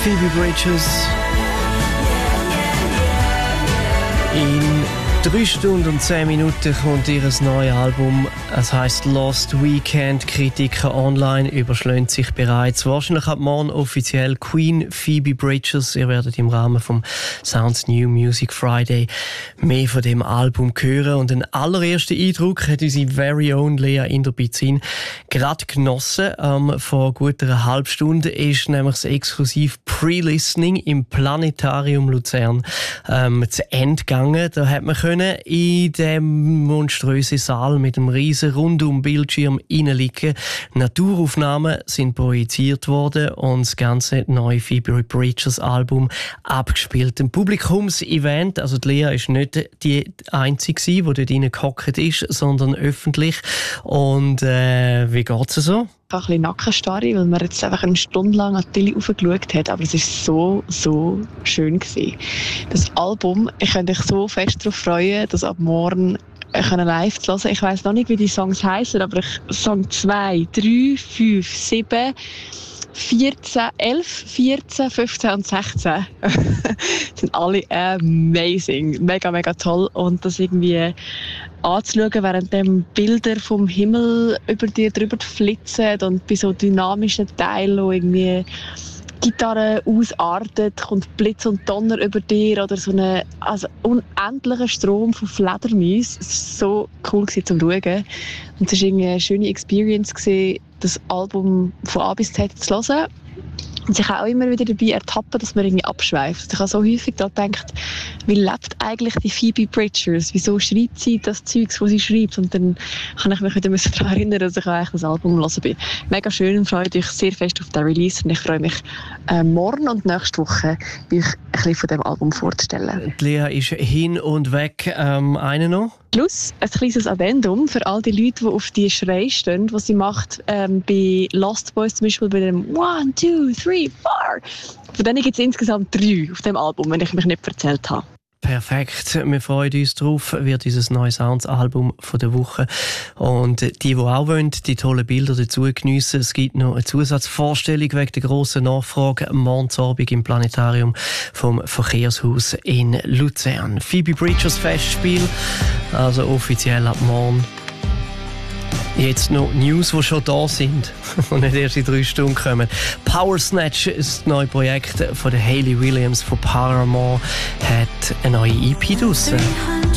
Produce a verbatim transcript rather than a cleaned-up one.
Phoebe Bridgers. In drei Stunden und zehn Minuten kommt ihr neues Album. Es heisst Lost Weekend. Kritiker online überschlägt sich bereits. Wahrscheinlich ab morgen offiziell Queen Phoebe Bridgers. Ihr werdet im Rahmen vom Sounds New Music Friday mehr von dem Album hören. Und den allerersten Eindruck hat unsere very own Lea Inderbizin gerade genossen. Ähm, vor gut einer halben Stunde ist nämlich das exklusiv Pre-Listening im Planetarium Luzern ähm, zu Ende gegangen. Da hat man können in dem monströsen Saal mit einem riesen Rundum-Bildschirm reinliegen. Naturaufnahmen sind projiziert worden und das ganze neue Phoebe Bridgers Album abgespielt. Ein Publikumsevent, also die Lea ist nicht die einzige, die dort reingehockt ist, sondern öffentlich. Und äh, wie geht es so? Ich habe ein bisschen Nackenstarre, weil man jetzt einfach eine Stunde lang an die Tilly hochgeschaut hat. Aber es war so, so schön gewesen. Das Album, ich könnte mich so fest darauf freuen, das ab morgen live zu hören. Ich weiss noch nicht, wie die Songs heissen, aber ich Song zwei, drei, fünf, sieben, vierzehn, elf, vierzehn, fünfzehn und sechzehn sind alle amazing, mega, mega toll. Und das irgendwie anzuschauen, während dem Bilder vom Himmel über dir drüber flitzen und bei so dynamischen Teilen, wo irgendwie Gitarre ausartet, kommt Blitz und Donner über dir oder so ein also unendlicher Strom von Fledermäusen. Es war so cool zum Schauen. Und es war irgendwie eine schöne Experience, das Album von A bis Z zu hören. Und sich auch immer wieder dabei ertappen, dass man irgendwie abschweift. Ich habe so häufig da gedacht, wie lebt eigentlich die Phoebe Bridgers? Wieso schreibt sie das Zeugs, was sie schreibt? Und dann kann ich mich wieder daran erinnern, dass ich eigentlich das Album hören bin. Mega schön und freue mich sehr fest auf den Release. Und ich freue mich, äh, morgen und nächste Woche euch ein bisschen von dem Album vorzustellen. Die Lea ist hin und weg. Ähm, eine noch? Plus ein kleines Addendum für all die Leute, die auf die Schrei stehen, die sie macht ähm, bei Lost Boys zum Beispiel bei dem One, Two, Three, Four. Von denen gibt es insgesamt drei auf dem Album, wenn ich mich nicht erzählt habe. Perfekt, wir freuen uns drauf, wird unser neues Sounds-Album von der Woche. Und die, die auch wollen, die tollen Bilder dazu geniessen, es gibt noch eine Zusatzvorstellung wegen der grossen Nachfrage morgen Abend im Planetarium vom Verkehrshaus in Luzern. Phoebe Bridgers Festspiel, also offiziell ab morgen. Jetzt noch News, die schon da sind und nicht erst in drei Stunden kommen. Power Snatch ist das neue Projekt von der Hayley Williams von Paramore, hat eine neue E P draussen.